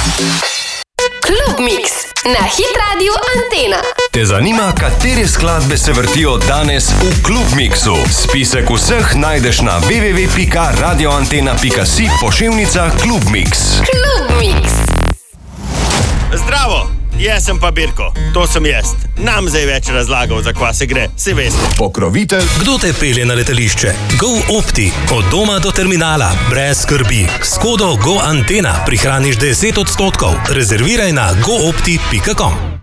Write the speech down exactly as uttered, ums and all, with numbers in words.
Klub Mix na Hit Radio Antena. Te zanima, katere skladbe se vrtijo danes v Klub Mixu? Spisek vseh najdeš na w w w pika radioantena pika si pošiljnica Klub Mix. Klub Mix. Zdravo, jaz sem pa Birko, to sem jaz. Nam zdaj več razlagal, za kva se gre, si veste. Pokrovitelj. Kdo te pelje na letališče? GoOpti. Od doma do terminala. Brez skrbi. S kodo GoAntena prihraniš deset odstotkov. Rezerviraj na goopti pika com.